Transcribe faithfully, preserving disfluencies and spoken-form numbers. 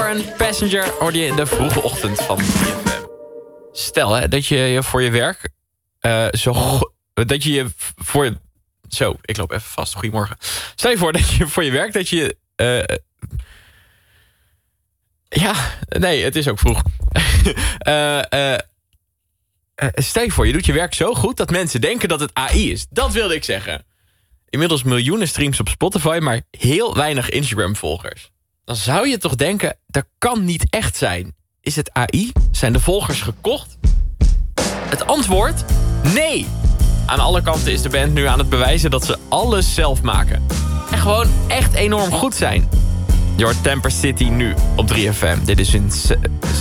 Sheeran, Passenger, hoorde je in de vroege ochtend van drie F M. Stel hè, dat je voor je werk... Uh, zo go- dat je je voor je... Zo, ik loop even vast. Goedemorgen. Stel je voor dat je voor je werk... dat je... Uh, ja, nee, het is ook vroeg. uh, uh, uh, stel je voor, je doet je werk zo goed... dat mensen denken dat het A I is. Dat wilde ik zeggen. Inmiddels miljoenen streams op Spotify... maar heel weinig Instagram-volgers. Dan zou je toch denken, dat kan niet echt zijn. Is het A I? Zijn de volgers gekocht? Het antwoord? Nee! Aan alle kanten is de band nu aan het bewijzen dat ze alles zelf maken. En gewoon echt enorm goed zijn. Je hoort Temper City nu op drie F M. Dit is een